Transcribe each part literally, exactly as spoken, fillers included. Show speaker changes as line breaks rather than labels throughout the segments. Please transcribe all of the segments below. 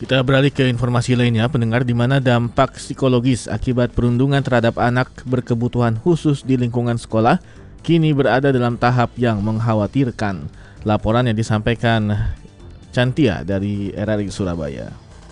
Kita beralih ke informasi lainnya, pendengar, di mana dampak psikologis akibat perundungan terhadap anak berkebutuhan khusus di lingkungan sekolah kini berada dalam tahap yang mengkhawatirkan. Laporan yang disampaikan Cantia dari R R I Surabaya.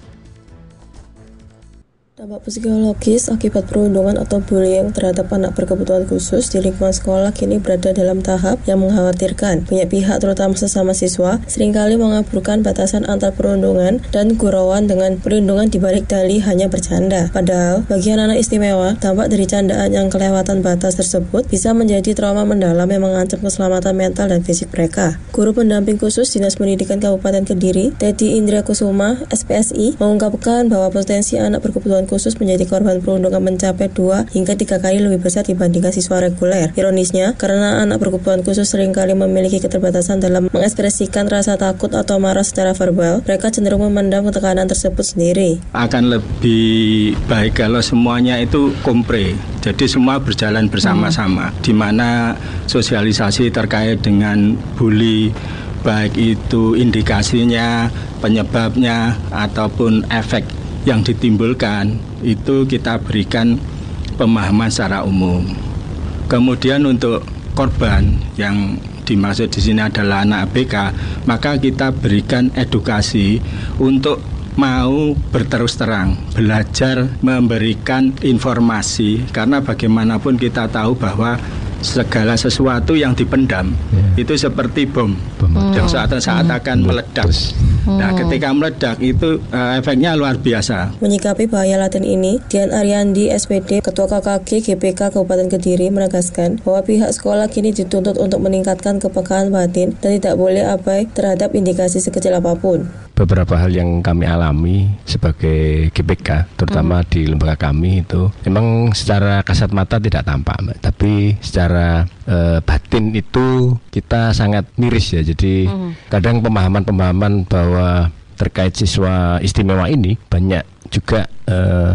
Dampak psikologis akibat perundungan atau bullying terhadap anak berkebutuhan khusus di lingkungan sekolah kini berada dalam tahap yang mengkhawatirkan. Banyak pihak, terutama sesama siswa, seringkali mengaburkan batasan antar perundungan dan gurauan dengan perlindungan dibalik dalih hanya bercanda. Padahal, bagi anak istimewa, dampak dari candaan yang kelewatan batas tersebut bisa menjadi trauma mendalam yang mengancam keselamatan mental dan fisik mereka. Guru pendamping khusus Dinas Pendidikan Kabupaten Kediri, Teddy Indra Kusuma, S P S I, mengungkapkan bahwa potensi anak berkebutuhan khusus menjadi korban perundungan mencapai dua hingga tiga kali lebih besar dibandingkan siswa reguler. Ironisnya, karena anak berkebutuhan khusus seringkali memiliki keterbatasan dalam mengekspresikan rasa takut atau marah secara verbal, mereka cenderung memendam tekanan tersebut sendiri.
Akan lebih baik kalau semuanya itu kompre, jadi semua berjalan bersama-sama, hmm. di mana sosialisasi terkait dengan bully, baik itu indikasinya, penyebabnya, ataupun efek yang ditimbulkan, itu kita berikan pemahaman secara umum. Kemudian untuk korban yang dimaksud di sini adalah anak A B K, maka kita berikan edukasi untuk mau berterus terang, belajar memberikan informasi, karena bagaimanapun kita tahu bahwa segala sesuatu yang dipendam ya, itu seperti bom, bom. yang saat-saat hmm. akan meledak. Hmm. Nah, ketika meledak itu uh, efeknya luar biasa.
Menyikapi bahaya laten ini, Dian Aryandi, S P D, Ketua K K G G P K Kabupaten Kediri, menegaskan bahwa pihak sekolah kini dituntut untuk meningkatkan kepekaan batin dan tidak boleh abai terhadap indikasi sekecil apapun.
Beberapa hal yang kami alami sebagai G P K, terutama hmm. di lembaga kami itu memang secara kasat mata tidak tampak, Mbak, tapi secara e, batin itu kita sangat miris ya. Jadi hmm. kadang pemahaman-pemahaman bahwa terkait siswa istimewa ini banyak juga e,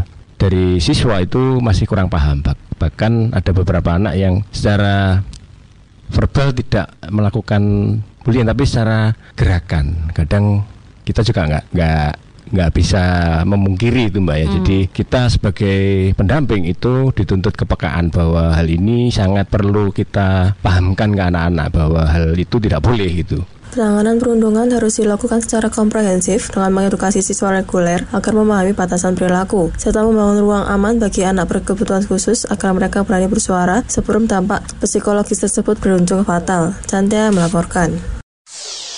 dari siswa itu masih kurang paham. Bahkan ada beberapa anak yang secara verbal tidak melakukan bullying, tapi secara gerakan kadang kita juga nggak nggak nggak bisa memungkiri itu, Mbak ya. Hmm. Jadi kita sebagai pendamping itu dituntut kepekaan bahwa hal ini sangat perlu kita pahamkan ke anak-anak bahwa hal itu tidak boleh gitu.
Penanganan perundungan harus dilakukan secara komprehensif dengan mengedukasi siswa reguler agar memahami batasan perilaku, serta membangun ruang aman bagi anak berkebutuhan khusus agar mereka berani bersuara sebelum dampak psikologis tersebut berujung fatal. Cantia melaporkan.